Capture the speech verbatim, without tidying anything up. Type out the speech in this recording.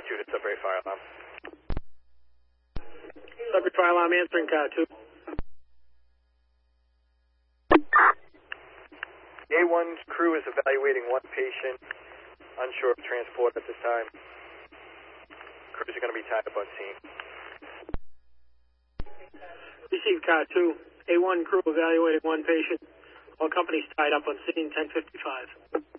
two to Sudbury Fire Alarm. Sudbury Fire Alarm answering car two. A one crew is evaluating one patient, unsure of transport at this time. Crews are going to be tied up on scene. Received car two. A one crew evaluating one patient. All companies tied up on scene ten fifty-five.